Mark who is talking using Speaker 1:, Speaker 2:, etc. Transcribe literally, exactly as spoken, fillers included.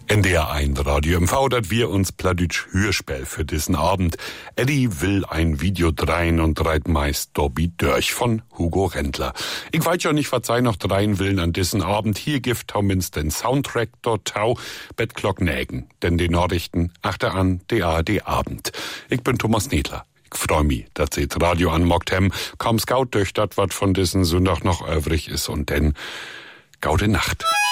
Speaker 1: N D R eins Radio M V, dat wir uns Pladütsch Hörspiel für diesen Abend. Eddie will ein Video dreien und dreit meist Dobby durch von Hugo Rendler. Ich weiß ja nicht, was sei noch dreien willen an diesen Abend. Hier gibt Tommins den Soundtrack dort tau, Bettglock nägen. Denn die Nachrichten achter an D A D Abend. Ich bin Thomas Nedler. Ich freu mich, dass sie das Radio anmockt hem. Kaum scout durch dat, wat von diesen Sonntag noch übrig ist und denn gaude Nacht.